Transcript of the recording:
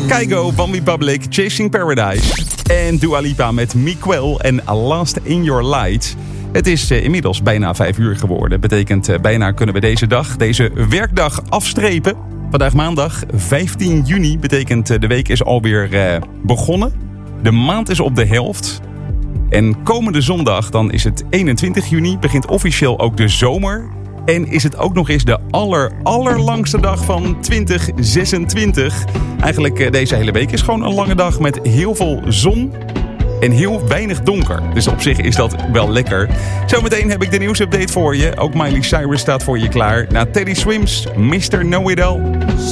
Kygo, OneRepublic, Chasing Paradise. En Dua Lipa met Miquel en Last in Your Light. Het is inmiddels bijna 5 uur geworden. Betekent bijna kunnen we deze werkdag afstrepen. Vandaag maandag 15 juni. Betekent de week is alweer begonnen. De maand is op de helft. En komende zondag, dan is het 21 juni, begint officieel ook de zomer. En is het ook nog eens de allerlangste dag van 2026. Eigenlijk deze hele week is gewoon een lange dag met heel veel zon en heel weinig donker. Dus op zich is dat wel lekker. Zometeen heb ik de nieuwsupdate voor je. Ook Miley Cyrus staat voor je klaar. Na Teddy Swims, Mr. Know It All.